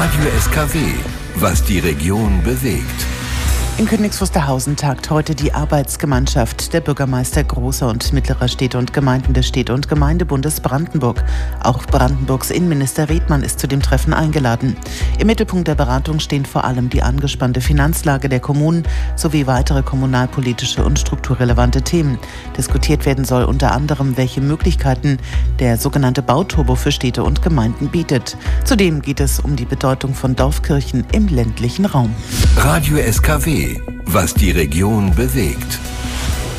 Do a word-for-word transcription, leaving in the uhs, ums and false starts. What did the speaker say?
Radio S K W, was die Region bewegt. In Königs Wusterhausen tagt heute die Arbeitsgemeinschaft der Bürgermeister großer und mittlerer Städte und Gemeinden des Städte- und Gemeindebundes Brandenburg. Auch Brandenburgs Innenminister Redmann ist zu dem Treffen eingeladen. Im Mittelpunkt der Beratung stehen vor allem die angespannte Finanzlage der Kommunen sowie weitere kommunalpolitische und strukturrelevante Themen. Diskutiert werden soll unter anderem, welche Möglichkeiten der sogenannte Bauturbo für Städte und Gemeinden bietet. Zudem geht es um die Bedeutung von Dorfkirchen im ländlichen Raum. Radio S K W, was die Region bewegt.